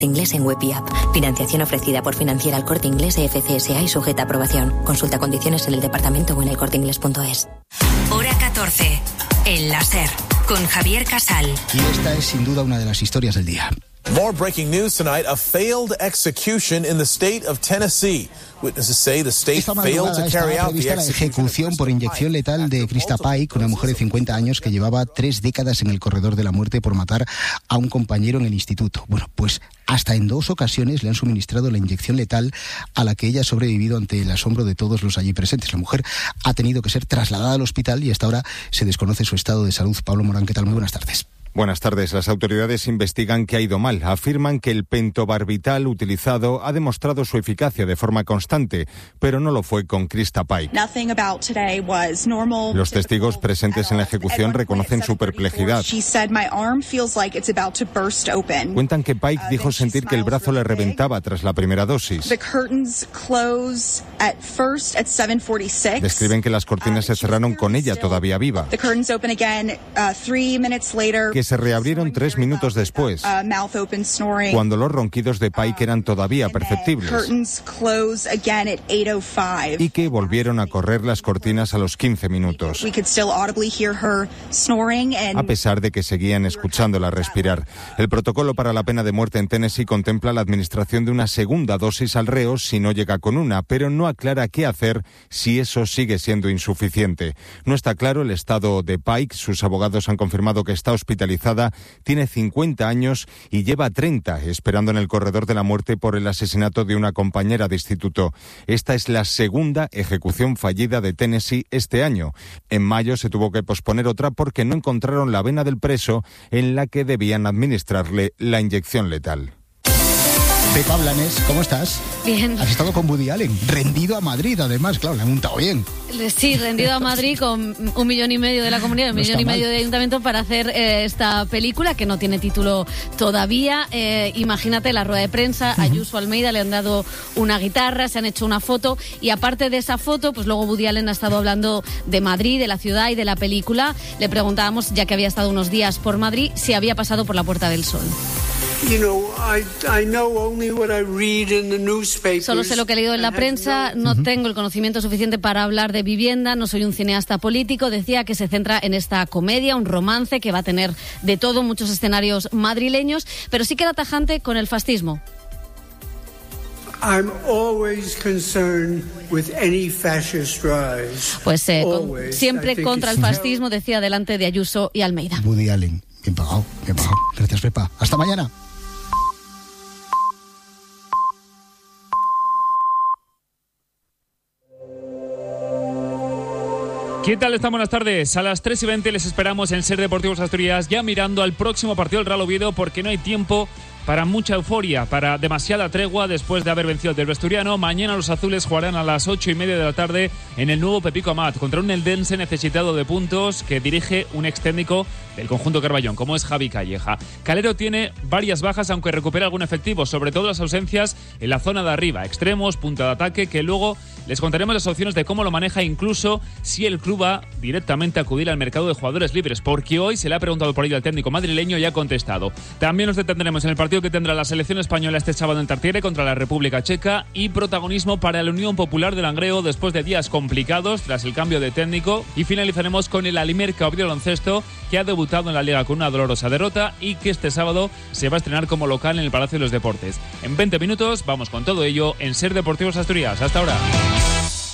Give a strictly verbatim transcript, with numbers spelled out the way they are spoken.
Inglés en Web y App. Financiación ofrecida por Financiera El Corte Inglés e F C S A y sujeta a aprobación. Consulta condiciones en el departamento o en el corte inglés punto es. Hora catorce. El láser. Con Javier Casal. Y esta es sin duda una de las historias del día. More breaking news tonight. A failed execution in the state of Tennessee. Witnesses say the state Esta failed to carry out the la ejecución por inyección letal de Krista Pike, una mujer de cincuenta años que llevaba tres décadas en el corredor de la muerte por matar a un compañero en el instituto. Bueno, pues hasta en dos ocasiones le han suministrado la inyección letal a la que ella ha sobrevivido ante el asombro de todos los allí presentes. La mujer ha tenido que ser trasladada al hospital y hasta ahora se desconoce su estado de salud. Pablo Morán, ¿qué tal? Muy buenas tardes. Buenas tardes. Las autoridades investigan qué ha ido mal. Afirman que el pentobarbital utilizado ha demostrado su eficacia de forma constante, pero no lo fue con Krista Pike. Los testigos presentes en la ejecución reconocen su perplejidad. Cuentan que Pike dijo sentir que el brazo le reventaba tras la primera dosis. Describen que las cortinas se cerraron con ella todavía viva, que se reabrieron tres minutos después, cuando los ronquidos de Pike eran todavía perceptibles, y que volvieron a correr las cortinas a los quince minutos, a pesar de que seguían escuchándola respirar. El protocolo para la pena de muerte en Tennessee contempla la administración de una segunda dosis al reo si no llega con una, pero no aclara qué hacer si eso sigue siendo insuficiente. No está claro el estado de Pike. Sus abogados han confirmado que está hospitalizada, tiene cincuenta años y lleva treinta esperando en el corredor de la muerte por el asesinato de una compañera de instituto. Esta es la segunda ejecución fallida de Tennessee este año. En mayo se tuvo que posponer otra porque no encontraron la vena del preso en la que debían administrarle la inyección letal. Pepa Blanes, ¿cómo estás? Bien. Has estado con Woody Allen, rendido a Madrid, además, claro, le han montado bien. Sí, rendido a Madrid con un millón y medio de la comunidad, un no millón y medio mal. de ayuntamiento para hacer eh, esta película que no tiene título todavía. Eh, imagínate la rueda de prensa, uh-huh. Ayuso Almeida le han dado una guitarra, se han hecho una foto y aparte de esa foto, pues luego Woody Allen ha estado hablando de Madrid, de la ciudad y de la película. Le preguntábamos, ya que había estado unos días por Madrid, si había pasado por la Puerta del Sol. You know, I, I know only what I read in the newspapers. Solo sé lo que he leído en la prensa, no uh-huh. tengo el conocimiento suficiente para hablar de vivienda, no soy un cineasta político. Decía que se centra en esta comedia, un romance que va a tener de todo, muchos escenarios madrileños, pero sí queda tajante con el fascismo. I'm always concerned with any fascist rise. Pues eh, con, siempre contra el fascismo, decía delante de Ayuso y Almeida. Woody Allen, bien pagado, bien pagado. Gracias, Pepa. Hasta mañana. ¿Qué tal están? Buenas tardes. A las tres y veinte les esperamos en Ser Deportivos Asturias, ya mirando al próximo partido del Real Oviedo, porque no hay tiempo para mucha euforia, para demasiada tregua después de haber vencido al Delvesturiano. Mañana los azules jugarán a las ocho y media de la tarde en el nuevo Pepico Amat contra un eldense necesitado de puntos que dirige un ex técnico del conjunto Carballón, como es Javi Calleja. Calero tiene varias bajas, aunque recupera algún efectivo, sobre todo las ausencias en la zona de arriba, extremos, punta de ataque, que luego les contaremos las opciones de cómo lo maneja, incluso si el club va directamente a acudir al mercado de jugadores libres, porque hoy se le ha preguntado por ello al técnico madrileño y ha contestado. También nos detendremos en el partido que tendrá la selección española este sábado en Tartiere contra la República Checa, y protagonismo para la Unión Popular de Langreo después de días complicados tras el cambio de técnico, y finalizaremos con el Alimerca Oviedo Baloncesto, que ha debutado en la Liga con una dolorosa derrota y que este sábado se va a estrenar como local en el Palacio de los Deportes. En veinte minutos vamos con todo ello en Ser Deportivos Asturias. Hasta ahora.